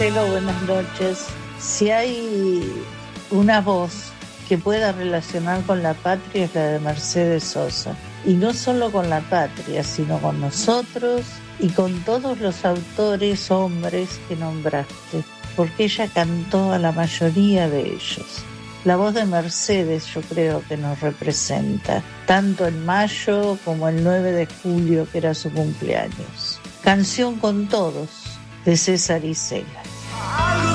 Marcelo, buenas noches. Si hay una voz que pueda relacionar con la patria es la de Mercedes Sosa. Y no solo con la patria, sino con nosotros y con todos los autores hombres que nombraste, porque ella cantó a la mayoría de ellos. La voz de Mercedes yo creo que nos representa, tanto en mayo como el 9 de julio, que era su cumpleaños. Canción con todos, de César Isela.